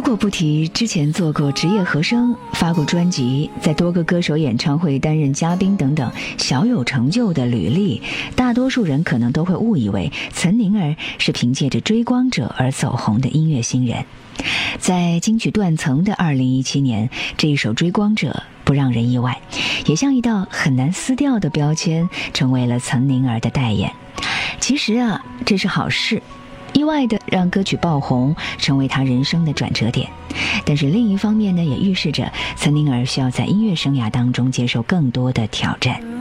果不提之前做过职业和声、发过专辑、在多个歌手演唱会担任嘉宾等等小有成就的履历，大多数人可能都会误以为岑宁儿是凭借着《追光者》而走红的音乐新人。在金曲断层的2017年，这一首《追光者》不让人意外，也像一道很难撕掉的标签，成为了岑宁儿的代言。其实啊，这是好事，意外的让歌曲爆红，成为他人生的转折点。但是另一方面呢，也预示着岑宁儿需要在音乐生涯当中接受更多的挑战。